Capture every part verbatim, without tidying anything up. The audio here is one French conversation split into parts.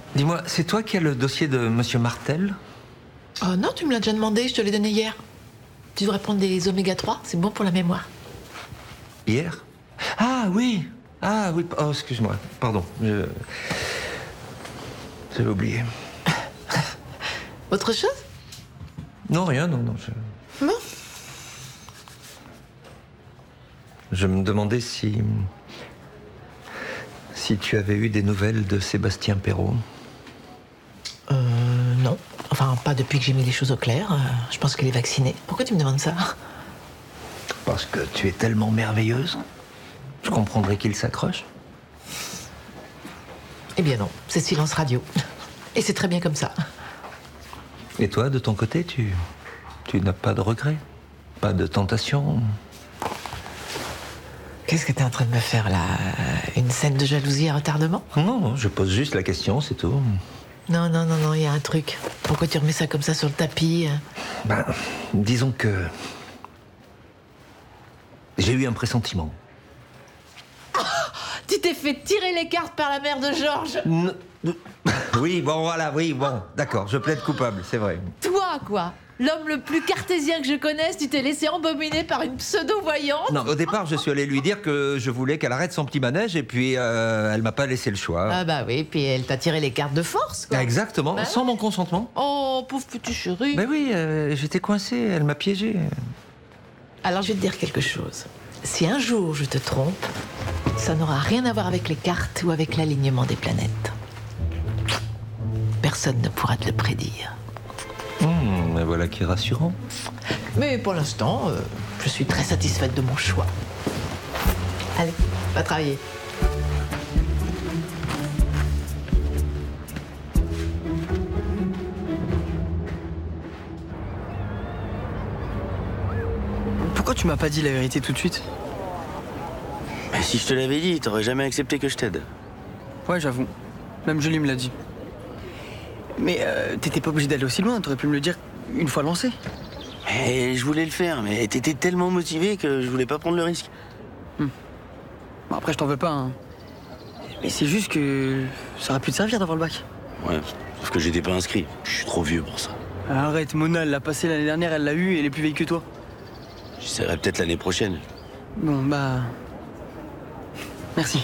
Dis-moi, c'est toi qui as le dossier de Monsieur Martel? Oh non, tu me l'as déjà demandé, je te l'ai donné hier. Tu devrais prendre des oméga trois, c'est bon pour la mémoire. Hier? Ah oui. Ah oui, oh excuse-moi, pardon. Je... J'avais oublié. Autre chose? Non, rien, non, non. Je... Bon. Je me demandais si... Si tu avais eu des nouvelles de Sébastien Perrault. Euh, non. Enfin, pas depuis que j'ai mis les choses au clair. Euh, je pense qu'il est vacciné. Pourquoi tu me demandes ça? Parce que tu es tellement merveilleuse. Je comprendrais qu'il s'accroche. Eh bien non, c'est silence radio. Et c'est très bien comme ça. Et toi, de ton côté, tu... Tu n'as pas de regrets? Pas de tentation? Qu'est-ce que t'es en train de me faire, là? Une scène de jalousie à retardement? Non, non, je pose juste la question, c'est tout. Non, non, non, non, il y a un truc. Pourquoi tu remets ça comme ça sur le tapis? Ben, disons que... J'ai eu un pressentiment. Tu t'es fait tirer les cartes par la mère de Georges. N- Oui, bon, voilà, oui, bon, d'accord, je plaide coupable, c'est vrai. Toi, quoi? L'homme le plus cartésien que je connaisse, tu t'es laissé embobiner par une pseudo-voyante? Non, au départ, je suis allé lui dire que je voulais qu'elle arrête son petit manège et puis euh, elle m'a pas laissé le choix. Ah bah oui, puis elle t'a tiré les cartes de force, quoi. Exactement, Bah sans ouais. mon consentement. Oh, pauvre petit chéri. Ben oui, euh, j'étais coincé, elle m'a piégé. Alors, je vais te dire quelque chose. Si un jour je te trompe, ça n'aura rien à voir avec les cartes ou avec l'alignement des planètes. Personne ne pourra te le prédire. Hum, ben voilà qui est rassurant. Mais pour l'instant, euh, je suis très satisfaite de mon choix. Allez, va travailler. Pourquoi tu m'as pas dit la vérité tout de suite? Mais si je te l'avais dit, t'aurais jamais accepté que je t'aide. Ouais, j'avoue. Même Julie me l'a dit. Mais euh, t'étais pas obligé d'aller aussi loin, t'aurais pu me le dire une fois lancé. Et je voulais le faire, mais t'étais tellement motivé que je voulais pas prendre le risque. Bon, après, je t'en veux pas, hein. Mais c'est juste que ça aurait pu te servir d'avoir le bac. Ouais, sauf que j'étais pas inscrit. Je suis trop vieux pour ça. Arrête, Mona, elle l'a passé l'année dernière, elle l'a eu et elle est plus vieille que toi. J'essaierai peut-être l'année prochaine. Bon, bah... Merci.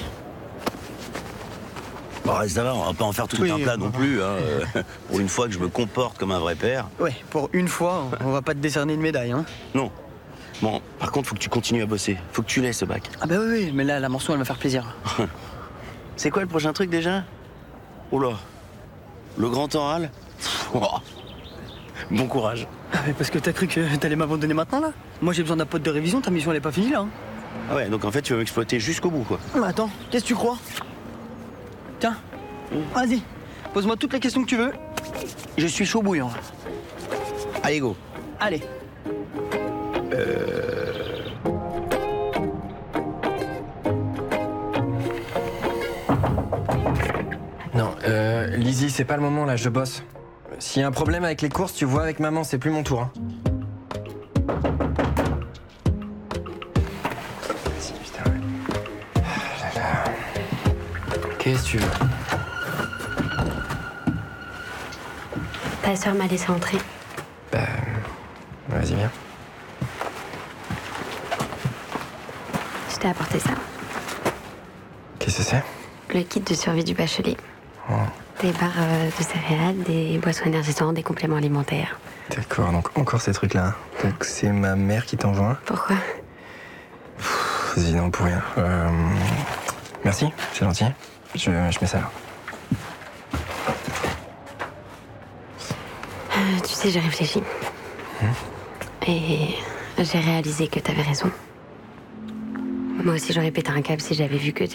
Bon, ça va, on va pas en faire tout Oui, un plat bon. non plus. Hein. euh, Pour une fois que je me comporte comme un vrai père. Ouais, pour une fois, on va pas te décerner une médaille, hein. Non. Bon, par contre, faut que tu continues à bosser. Faut que tu l'aies, ce bac. Ah bah oui, oui, mais là, la mention, elle va faire plaisir. C'est quoi le prochain truc déjà? Oh là. Le grand oral. Oh. Bon courage. Ah mais parce que t'as cru que t'allais m'abandonner maintenant, là? Moi, j'ai besoin d'un pote de révision, ta mission, elle est pas finie, là, hein. Ah ouais, donc en fait, tu vas m'exploiter jusqu'au bout, quoi. Mais attends, qu'est-ce que tu crois? Tiens, vas-y, pose-moi toutes les questions que tu veux. Je suis chaud bouillant. Allez, go. Allez. Non, euh, Lizzie, c'est pas le moment là, je bosse. S'il y a un problème avec les courses, tu vois avec maman, c'est plus mon tour. Hein. Vas-y, putain, ouais. Ah là là. Qu'est-ce que tu veux? Ta sœur m'a laissé entrer. Bah. Vas-y, viens. Je t'ai apporté ça. Qu'est-ce que c'est? Le kit de survie du bachelier. Oh, Des barres euh, de céréales, des boissons énergisantes, des compléments alimentaires. d'accord, donc encore ces trucs-là. Donc c'est ma mère qui t'envoie. Pourquoi? Vas-y, non, pour rien. Euh, merci, c'est gentil. Je, je mets ça là. Euh, Tu sais, j'ai réfléchi. Et j'ai réalisé que t'avais raison. Moi aussi, j'aurais pété un câble si j'avais vu que